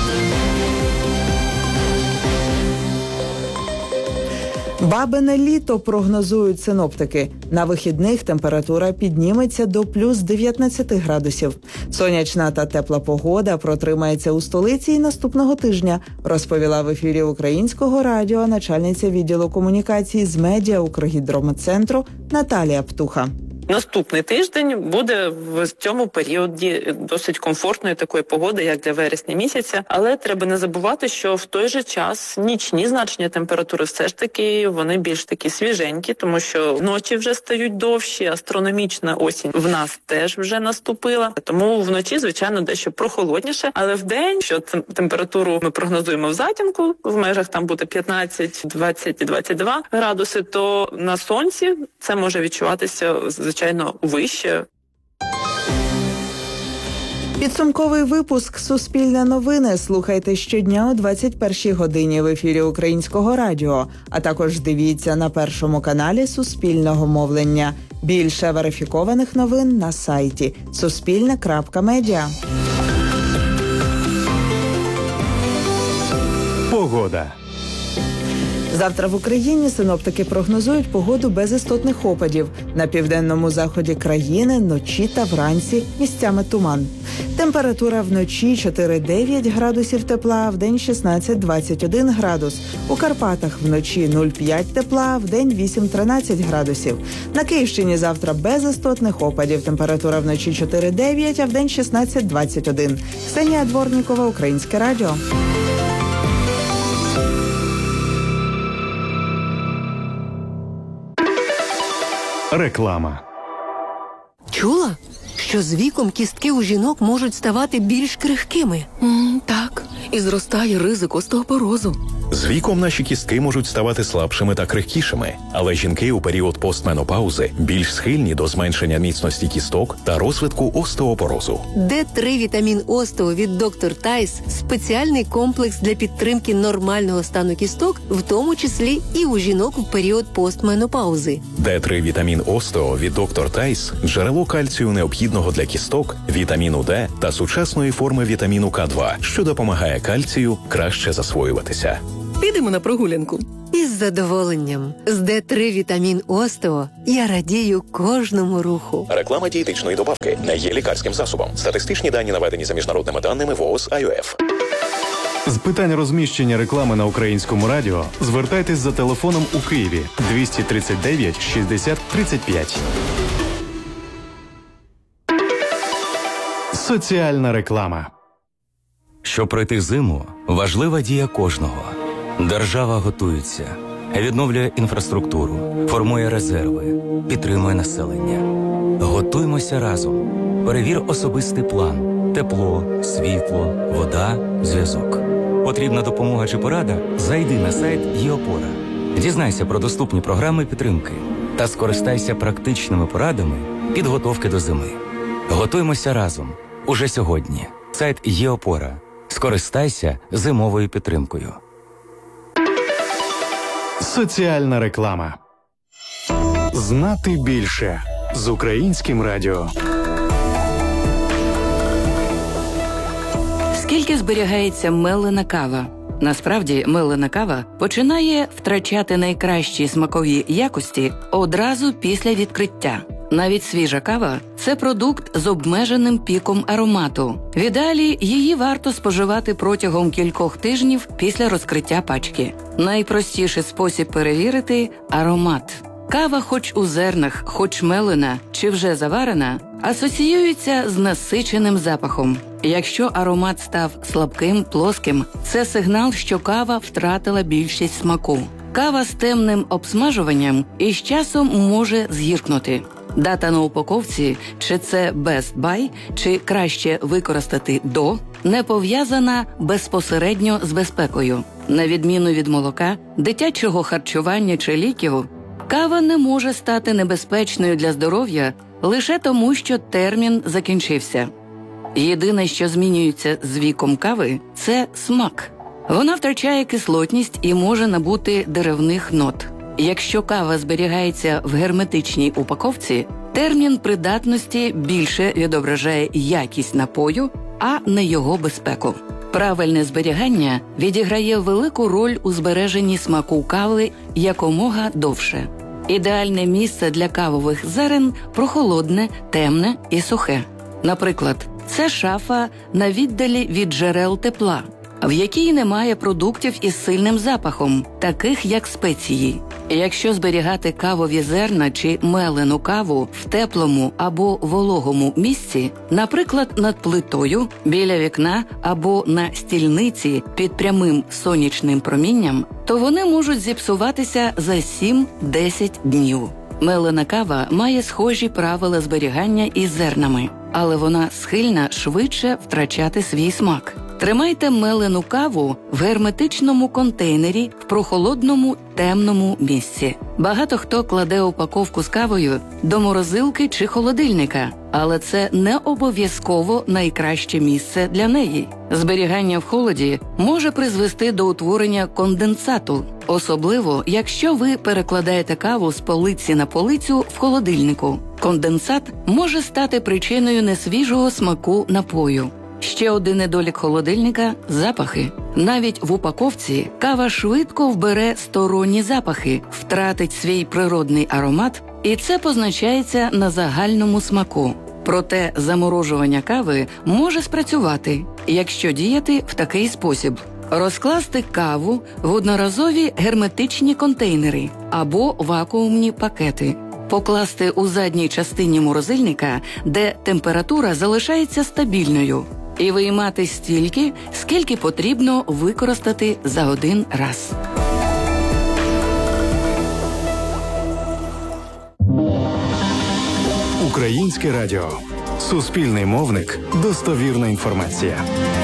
Бабине літо, прогнозують синоптики. На вихідних температура підніметься до плюс 19 градусів. Сонячна та тепла погода протримається у столиці і наступного тижня, розповіла в ефірі Українського радіо начальниця відділу комунікації з медіа Укргідрометцентру Наталія Птуха. Наступний тиждень буде в цьому періоді досить комфортної такої погоди, як для вересня місяця. Але треба не забувати, що в той же час нічні значення температури все ж таки вони більш такі свіженькі, тому що ночі вже стають довші, астрономічна осінь в нас теж вже наступила. Тому вночі, звичайно, дещо прохолодніше, але в день, що температуру ми прогнозуємо в затінку, в межах там буде 15, 20 і 22 градуси, то на сонці це може відчуватися звичайно вище. Підсумковий випуск «Суспільне новини» слухайте щодня о 21-й годині в ефірі Українського радіо, а також дивіться на Першому каналі Суспільного мовлення. Більше верифікованих новин на сайті suspilne.media. Погода. Завтра в Україні синоптики прогнозують погоду без істотних опадів. На південному заході країни вночі та вранці місцями туман. Температура вночі 4-9 градусів тепла, вдень 16-21 градус. У Карпатах вночі 0,5 тепла, вдень 8-13 градусів. На Київщині завтра без істотних опадів. Температура вночі 4-9, а вдень 16-21. Ксенія Дворнікова, Українське радіо. Реклама. Чула, що з віком кістки у жінок можуть ставати більш крихкими? Так, і зростає ризик остеопорозу. З віком наші кістки можуть ставати слабшими та крихкішими, але жінки у період постменопаузи більш схильні до зменшення міцності кісток та розвитку остеопорозу. Д3 вітамін остео від доктор Тайс – спеціальний комплекс для підтримки нормального стану кісток, в тому числі і у жінок в період постменопаузи. Д3 вітамін остео від доктор Тайс – джерело кальцію необхідного для кісток, вітаміну Д та сучасної форми вітаміну К2, що допомагає кальцію краще засвоюватися. Підемо на прогулянку. Із задоволенням. З Д3 вітамін остео я радію кожному руху. Реклама дієтичної добавки не є лікарським засобом. Статистичні дані наведені за міжнародними даними ВООЗ АЮФ. З питань розміщення реклами на Українському радіо звертайтесь за телефоном у Києві 239 60 35. Соціальна реклама. Щоб пройти зиму, важлива дія кожного. Держава готується, відновлює інфраструктуру, формує резерви, підтримує населення. Готуймося разом. Перевір особистий план. Тепло, світло, вода, зв'язок. Потрібна допомога чи порада? Зайди на сайт ЄОПОРА. Дізнайся про доступні програми підтримки та скористайся практичними порадами підготовки до зими. Готуймося разом. Уже сьогодні. Сайт ЄОПОРА. Скористайся зимовою підтримкою. Соціальна реклама. Знати більше з Українським радіо. Скільки зберігається мелена кава? Насправді, мелена кава починає втрачати найкращі смакові якості одразу після відкриття. Навіть свіжа кава – це продукт з обмеженим піком аромату. В ідеалі її варто споживати протягом кількох тижнів після розкриття пачки. Найпростіший спосіб перевірити – аромат. Кава хоч у зернах, хоч мелена чи вже заварена, асоціюється з насиченим запахом. Якщо аромат став слабким, плоским – це сигнал, що кава втратила більшість смаку. Кава з темним обсмажуванням із часом може згіркнути. Дата на упаковці, чи це Best Buy, чи краще використати до, не пов'язана безпосередньо з безпекою. На відміну від молока, дитячого харчування чи ліків, кава не може стати небезпечною для здоров'я лише тому, що термін закінчився. Єдине, що змінюється з віком кави – це смак. Вона втрачає кислотність і може набути деревних нот. Якщо кава зберігається в герметичній упаковці, термін придатності більше відображає якість напою, а не його безпеку. Правильне зберігання відіграє велику роль у збереженні смаку кави якомога довше. Ідеальне місце для кавових зерен – прохолодне, темне і сухе. Наприклад, це шафа на віддалі від джерел тепла, в якій немає продуктів із сильним запахом, таких як спеції. Якщо зберігати кавові зерна чи мелену каву в теплому або вологому місці, наприклад, над плитою, біля вікна або на стільниці під прямим сонячним промінням, то вони можуть зіпсуватися за 7-10 днів. Мелена кава має схожі правила зберігання із зернами, але вона схильна швидше втрачати свій смак. Тримайте мелену каву в герметичному контейнері в прохолодному, темному місці. Багато хто кладе упаковку з кавою до морозилки чи холодильника, але це не обов'язково найкраще місце для неї. Зберігання в холоді може призвести до утворення конденсату, особливо якщо ви перекладаєте каву з полиці на полицю в холодильнику. Конденсат може стати причиною несвіжого смаку напою. Ще один недолік холодильника – запахи. Навіть в упаковці кава швидко вбере сторонні запахи, втратить свій природний аромат, і це позначається на загальному смаку. Проте заморожування кави може спрацювати, якщо діяти в такий спосіб. Розкласти каву в одноразові герметичні контейнери або вакуумні пакети. Покласти у задній частині морозильника, де температура залишається стабільною. І виймати стільки, скільки потрібно використати за один раз. Українське радіо. Суспільний мовник. Достовірна інформація.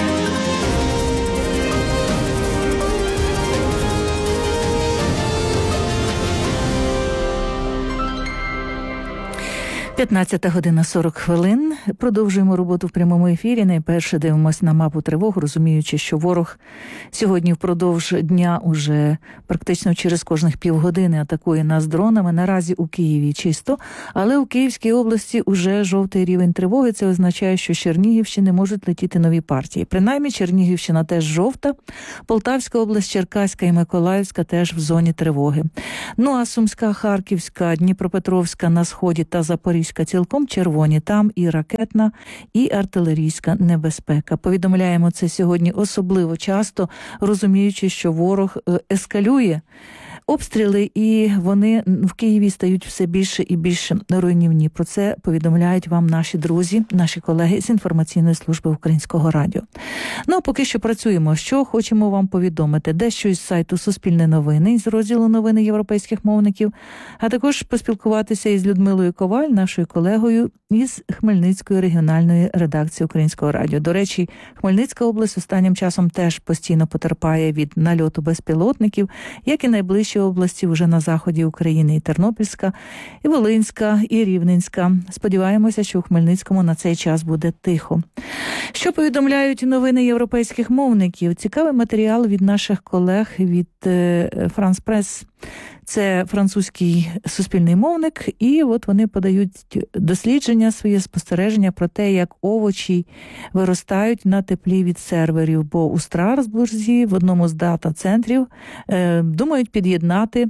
П'ятнадцята година 40 хвилин. Продовжуємо роботу в прямому ефірі. Найперше дивимося на мапу тривог, розуміючи, що ворог сьогодні впродовж дня уже практично через кожних півгодини атакує нас дронами. Наразі у Києві чисто, але у Київській області уже жовтий рівень тривоги. Це означає, що з Чернігівщини можуть летіти нові партії. Принаймні Чернігівщина теж жовта, Полтавська область, Черкаська і Миколаївська теж в зоні тривоги. Ну а Сумська, Харківська, Дніпропетровська на сході та Запорізька цілком червоні. Там і ракетна, і артилерійська небезпека. Повідомляємо це сьогодні особливо часто, розуміючи, що ворог ескалює обстріли, і вони в Києві стають все більше і більше руйнівні. Про це повідомляють вам наші друзі, наші колеги з інформаційної служби Українського радіо. Ну, а поки що працюємо. Що хочемо вам повідомити? Дещо із сайту «Суспільне новини», з розділу «Новини європейських мовників», а також поспілкуватися із Людмилою Коваль, нашою колегою із Хмельницької регіональної редакції Українського радіо. До речі, Хмельницька область останнім часом теж постійно потерпає від нальоту безпілотників, як і найближчі області вже на заході України: і Тернопільська, і Волинська, і Рівненська. Сподіваємося, що у Хмельницькому на цей час буде тихо. Що повідомляють новини європейських мовників? Цікавий матеріал від наших колег від France Press. Це французький суспільний мовник, і от вони подають дослідження, свої спостереження про те, як овочі виростають на теплі від серверів. Бо у Страсбурзі в одному з дата-центрів думають під'єднати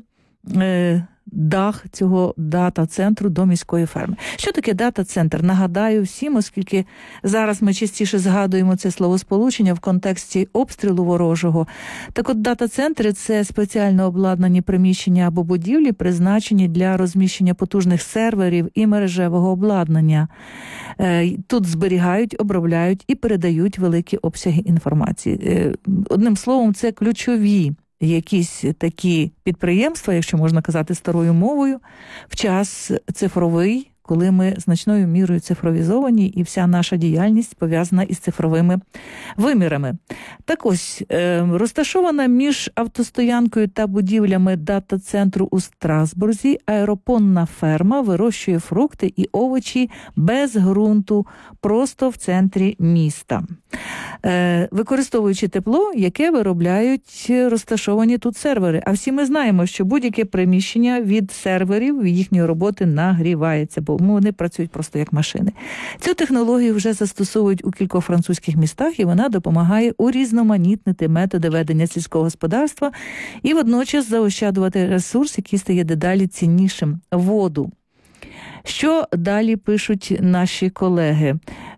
дах цього дата-центру до міської ферми. Що таке дата-центр? Нагадаю всім, оскільки зараз ми частіше згадуємо це словосполучення в контексті обстрілу ворожого. Так от дата-центри – це спеціально обладнані приміщення або будівлі, призначені для розміщення потужних серверів і мережевого обладнання. Тут зберігають, обробляють і передають великі обсяги інформації. Одним словом, це ключові якісь такі підприємства, якщо можна казати старою мовою, в час цифровий, коли ми значною мірою цифровізовані, і вся наша діяльність пов'язана із цифровими вимірами. Так ось, розташована між автостоянкою та будівлями дата-центру у Страсбурзі аеропонна ферма вирощує фрукти і овочі без ґрунту, просто в центрі міста, використовуючи тепло, яке виробляють розташовані тут сервери. А всі ми знаємо, що будь-яке приміщення від серверів їхньої роботи нагрівається, бо вони працюють просто як машини. Цю технологію вже застосовують у кількох французьких містах, і вона допомагає урізноманітнити методи ведення сільського господарства і водночас заощаджувати ресурс, який стає дедалі ціннішим – воду. Що далі пишуть наші колеги?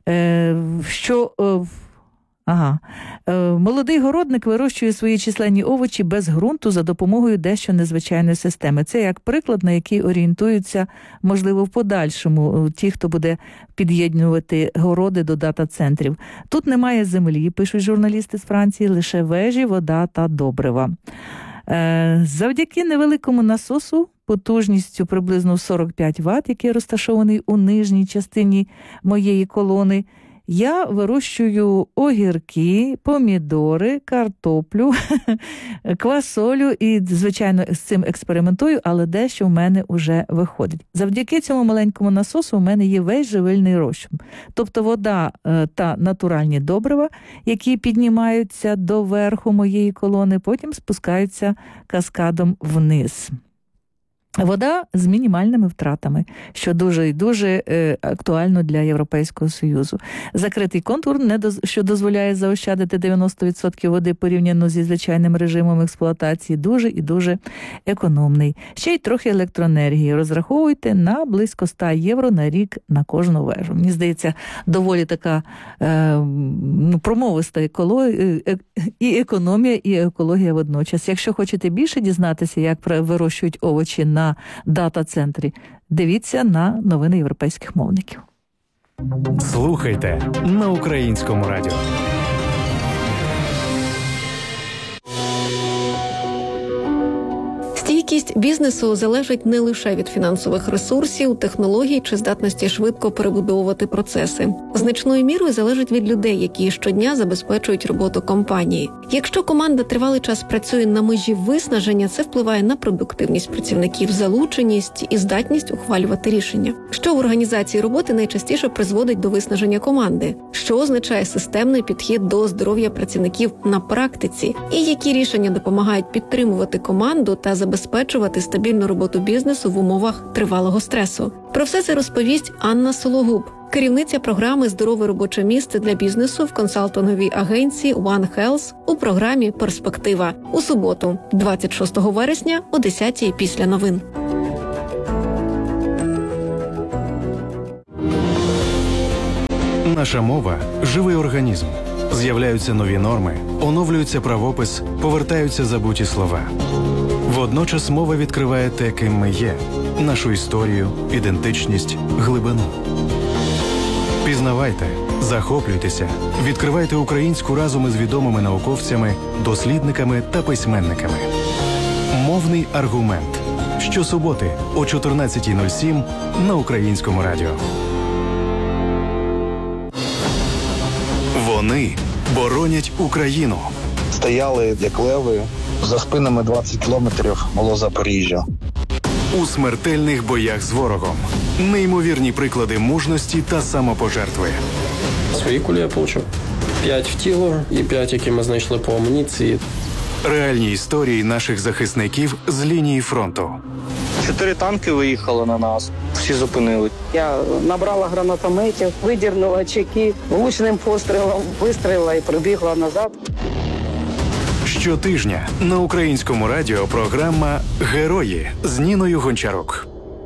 Молодий городник вирощує свої численні овочі без ґрунту за допомогою дещо незвичайної системи. Це як приклад, на який орієнтуються, можливо, в подальшому ті, хто буде під'єднувати городи до дата-центрів. Тут немає землі, пишуть журналісти з Франції, лише вежі, вода та добрива. Завдяки невеликому насосу, потужністю приблизно 45 Вт, який розташований у нижній частині моєї колони, Я вирощую огірки, помідори, картоплю, квасолю і, звичайно, з цим експериментую, але дещо в мене вже виходить. Завдяки цьому маленькому насосу у мене є весь живильний розчин. Тобто вода та натуральні добрива, які піднімаються до верху моєї колони, потім спускаються каскадом вниз. Вода з мінімальними втратами, що дуже і дуже актуально для Європейського Союзу. Закритий контур, що дозволяє заощадити 90% води порівняно зі звичайним режимом експлуатації, дуже і дуже економний. Ще й трохи електроенергії. Розраховуйте на близько 100 євро на рік на кожну вежу. Мені здається, доволі така промовиста і економія, і екологія водночас. Якщо хочете більше дізнатися, як вирощують овочі на дата-центрі, дивіться на новини європейських мовників. Слухайте на Українському радіо. Стійкість бізнесу залежить не лише від фінансових ресурсів, технологій чи здатності швидко перебудовувати процеси. Значною мірою залежить від людей, які щодня забезпечують роботу компанії. Якщо команда тривалий час працює на межі виснаження, це впливає на продуктивність працівників, залученість і здатність ухвалювати рішення. Що в організації роботи найчастіше призводить до виснаження команди? Що означає системний підхід до здоров'я працівників на практиці? І які рішення допомагають підтримувати команду та забезпечувати стабільну роботу бізнесу в умовах тривалого стресу? Про все це розповість Анна Сологуб, керівниця програми «Здорове робоче місце для бізнесу» в консалтинговій агенції One Health у програмі «Перспектива» у суботу, 26 вересня о 10-й після новин. Наша мова – живий організм. З'являються нові норми, оновлюється правопис, повертаються забуті слова. Водночас мова відкриває те, ким ми є – нашу історію, ідентичність, глибину. Пізнавайте, захоплюйтеся, відкривайте українську разом із відомими науковцями, дослідниками та письменниками. Мовний аргумент. Щосуботи о 14:07 на Українському радіо. Вони боронять Україну. Стояли, як леви, за спинами 20 кілометрів було Запоріжжя. У смертельних боях з ворогом. Неймовірні приклади мужності та самопожертви. Свої кулі я отримав. 5 в тіло і 5, які ми знайшли по амуніції. Реальні історії наших захисників з лінії фронту. 4 танки виїхали на нас, всі зупинили. Я набрала гранатометів, видірнула чеки, влучним пострілом вистрілила і прибігла назад. Щотижня на Українському радіо програма «Герої» з Ніною Гончарук.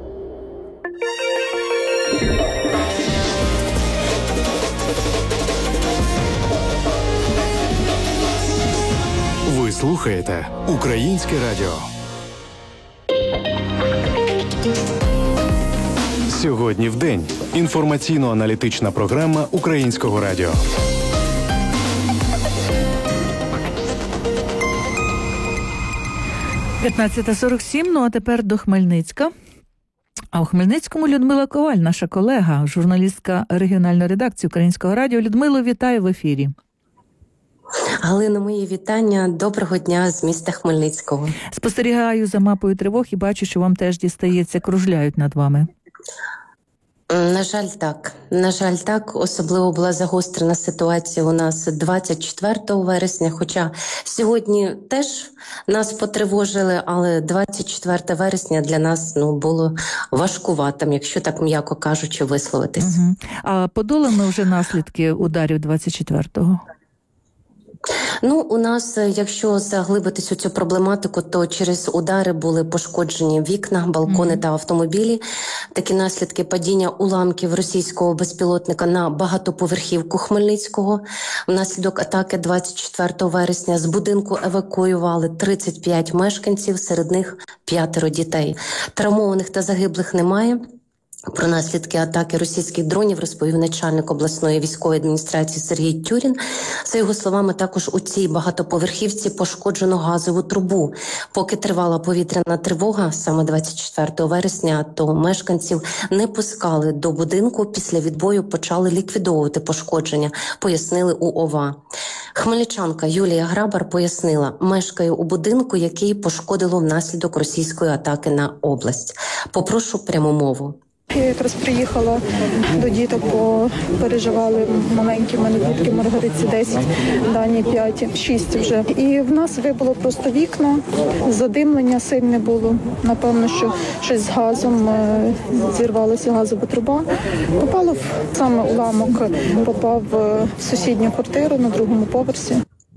Ви слухаєте Українське радіо. Сьогодні в день. Інформаційно-аналітична програма Українського радіо. – 15:47, ну а тепер до Хмельницька. А у Хмельницькому Людмила Коваль, наша колега, журналістка регіональної редакції Українського радіо. Людмило, вітаю в ефірі. Галина, мої вітання. Доброго дня з міста Хмельницького. Спостерігаю за мапою тривог і бачу, що вам теж дістається, кружляють над вами. На жаль, так. Особливо була загострена ситуація у нас 24 вересня, хоча сьогодні теж нас потривожили, але 24 вересня для нас було важкуватим, якщо так м'яко кажучи, висловитись. Угу. А подолано вже наслідки ударів 24-го? У нас, якщо заглибитись у цю проблематику, то через удари були пошкоджені вікна, балкони та автомобілі. Такі наслідки падіння уламків російського безпілотника на багатоповерхівку Хмельницького. Внаслідок атаки 24 вересня з будинку евакуювали 35 мешканців, серед них 5 дітей. Травмованих та загиблих немає. Про наслідки атаки російських дронів розповів начальник обласної військової адміністрації Сергій Тюрін. За його словами, також у цій багатоповерхівці пошкоджено газову трубу. Поки тривала повітряна тривога, саме 24 вересня, то мешканців не пускали до будинку. Після відбою почали ліквідовувати пошкодження, пояснили у ОВА. Хмельничанка Юлія Грабар пояснила, мешкає у будинку, який пошкодило внаслідок російської атаки на область. Попрошу пряму мову. Я якраз приїхала до діток, бо переживали маленькі, в мене дітки Маргариці 10, Дані 5, 6 вже. І в нас вибило просто вікна, задимлення сильне було. Напевно, що щось з газом, зірвалася газова труба. Попало саме уламок, попав в сусідню квартиру на другому поверсі.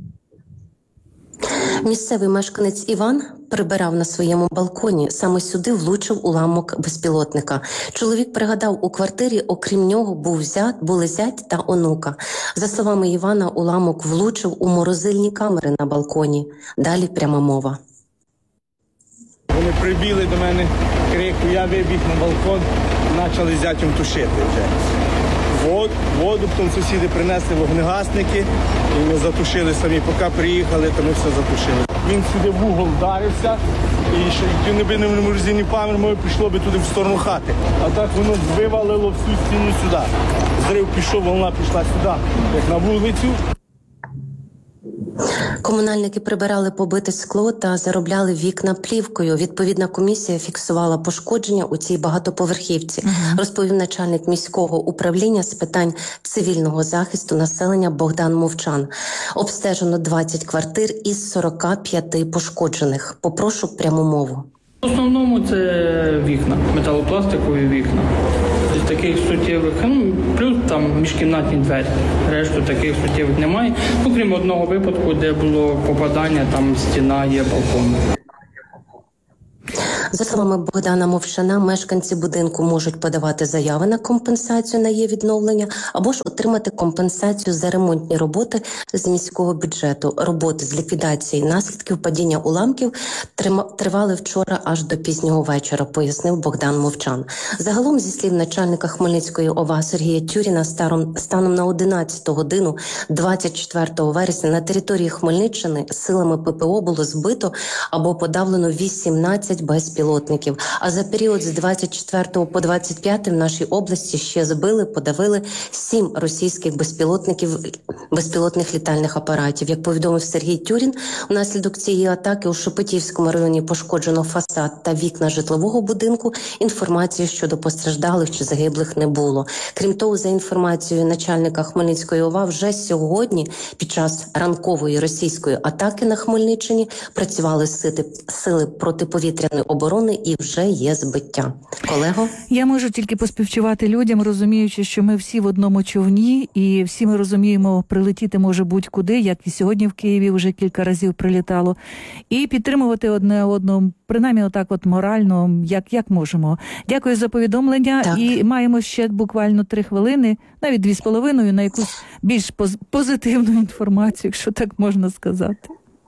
Місцевий мешканець Іван прибирав на своєму балконі. Саме сюди влучив уламок безпілотника. Чоловік пригадав, у квартирі, окрім нього, були зять та онука. За словами Івана, уламок влучив у морозильні камери на балконі. Далі пряма мова. Вони прибігли до мене, крику, я вибіг на балкон, почали зятям тушити вже. Воду, потім сусіди принесли вогнегасники, і ми затушили самі. Поки приїхали, то ми все затушили. Він сюди в угол вдарився, і якщо не би не морозильні камери, може прийшло би туди в сторону хати. А так воно вивалило всю стіну сюди. Зрив пішов, волна пішла сюди, як на вулицю. Комунальники прибирали побите скло та заробляли вікна плівкою. Відповідна комісія фіксувала пошкодження у цій багатоповерхівці, розповів начальник міського управління з питань цивільного захисту населення Богдан Мовчан. Обстежено 20 квартир із 45 пошкоджених. Попрошу пряму мову. В основному це вікна, металопластикові вікна. З таких суттєвих, плюс там міжкімнатні двері. Решту таких суттєвих немає. Крім одного випадку, де було попадання, там стіна є балкон. За словами Богдана Мовчана, мешканці будинку можуть подавати заяви на компенсацію на її відновлення або ж отримати компенсацію за ремонтні роботи з міського бюджету. Роботи з ліквідації наслідків падіння уламків тривали вчора аж до пізнього вечора, пояснив Богдан Мовчан. Загалом, зі слів начальника Хмельницької ОВА Сергія Тюріна, станом на 11 годину 24 вересня на території Хмельниччини силами ППО було збито або подавлено 18 безпілотників. А за період з 24 по 25 в нашій області ще збили, подавили 7 російських безпілотних літальних апаратів. Як повідомив Сергій Тюрін, внаслідок цієї атаки у Шепетівському районі пошкоджено фасад та вікна житлового будинку. Інформації щодо постраждалих чи загиблих не було. Крім того, за інформацією начальника Хмельницької ОВА, вже сьогодні під час ранкової російської атаки на Хмельниччині працювали сили протиповітряної оборони і вже є збиття. Колего? Я можу тільки поспівчувати людям, розуміючи, що ми всі в одному човні, і всі ми розуміємо, прилетіти може будь-куди, як і сьогодні в Києві вже кілька разів прилітало, і підтримувати одне одного, принаймні отак от морально, як можемо. Дякую за повідомлення. Так. І маємо ще буквально 3 хвилини, навіть 2,5, на якусь більш позитивну інформацію, якщо так можна сказати.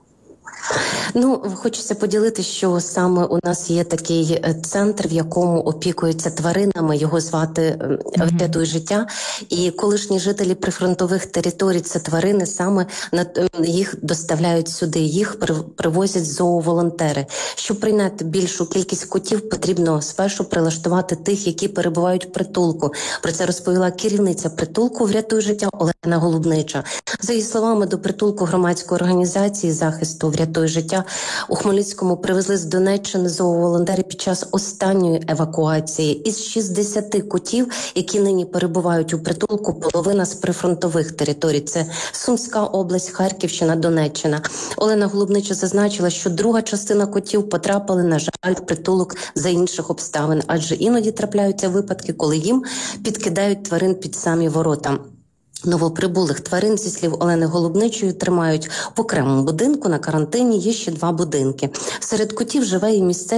Хочеться поділити, що саме у нас є такий центр, в якому опікуються тваринами, його звати «Врятуй життя». І колишні жителі прифронтових територій, це тварини, саме їх доставляють сюди, їх привозять зооволонтери. Щоб прийняти більшу кількість котів, потрібно спершу прилаштувати тих, які перебувають в притулку. Про це розповіла керівниця притулку «Врятуй життя» Олена Голубнича. За її словами, до притулку громадської організації захисту «Врятуй життя» у Хмельницькому привезли з Донеччини зооволонтери під час останньої евакуації. Із 60 котів, які нині перебувають у притулку, половина з прифронтових територій. Це Сумська область, Харківщина, Донеччина. Олена Голубнича зазначила, що друга частина котів потрапили, на жаль, в притулок за інших обставин, адже іноді трапляються випадки, коли їм підкидають тварин під самі ворота. Новоприбулих тварин, зі слів Олени Голубничої, тримають в окремому будинку. На карантині є ще 2 будинки. Серед котів живе і місцевий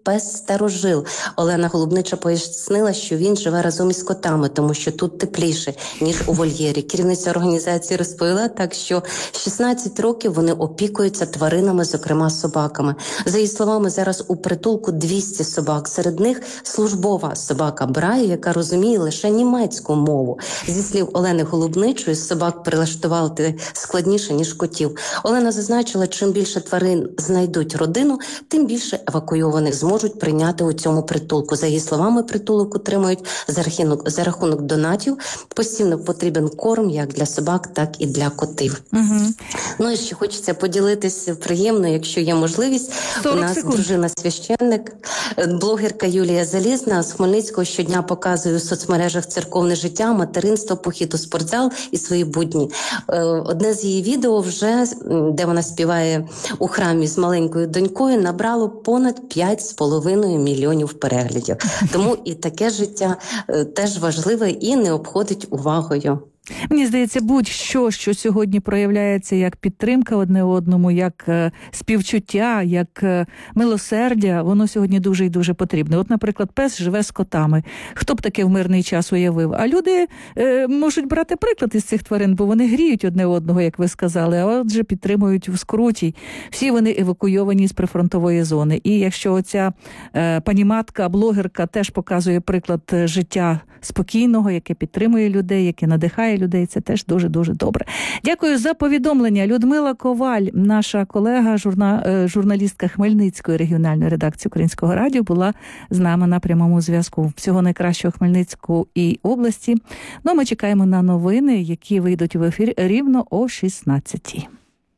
пес-старожил. Олена Голубнича пояснила, що він живе разом із котами, тому що тут тепліше, ніж у вольєрі. Керівниця організації розповіла так, що 16 років вони опікуються тваринами, зокрема собаками. За її словами, зараз у притулку 200 собак. Серед них службова собака Браю, яка розуміє лише німецьку мову. Зі слів Олени Голубничої, собак прилаштувати складніше, ніж котів. Олена зазначила, чим більше тварин знайдуть родину, тим більше евакуйованих зможуть прийняти у цьому притулку. За її словами, притулок утримують за рахунок донатів. Постійно потрібен корм як для собак, так і для котів. Ну і ще хочеться поділитися приємно, якщо є можливість. У нас дружина священник, блогерка Юлія Залізна з Хмельницького щодня показує у соцмережах церковне життя, материнство, похід у спортзал і свої будні. Одне з її відео вже, де вона співає у храмі з маленькою донькою, набрало понад 5,5 мільйонів переглядів. Тому і таке життя теж важливе і не обходить увагою. Мені здається, будь-що, що сьогодні проявляється як підтримка одне одному, як співчуття, як милосердя, воно сьогодні дуже і дуже потрібне. От, наприклад, пес живе з котами. Хто б таке в мирний час уявив? А люди можуть брати приклад із цих тварин, бо вони гріють одне одного, як ви сказали, а отже підтримують в скруті. Всі вони евакуйовані з прифронтової зони. І якщо оця пані матка, блогерка теж показує приклад життя спокійного, яке підтримує людей, яке надихає людей, це теж дуже-дуже добре. Дякую за повідомлення. Людмила Коваль, наша колега, журналістка Хмельницької регіональної редакції Українського радіо, була з нами на прямому зв'язку. Всього найкращого Хмельницьку і області. Ну, а ми чекаємо на новини, які вийдуть в ефір рівно о 16-й.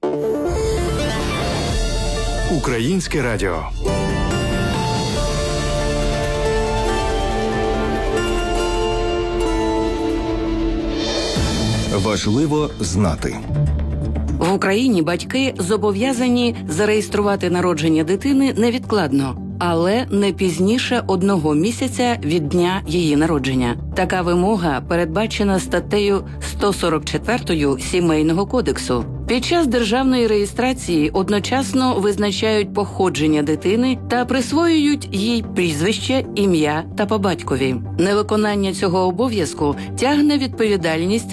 Українське радіо. Важливо знати. В Україні батьки зобов'язані зареєструвати народження дитини невідкладно, але не пізніше 1 місяця від дня її народження. Така вимога передбачена статтею 144 Сімейного кодексу. Під час державної реєстрації одночасно визначають походження дитини та присвоюють їй прізвище, ім'я та по батькові. Невиконання цього обов'язку тягне відповідальність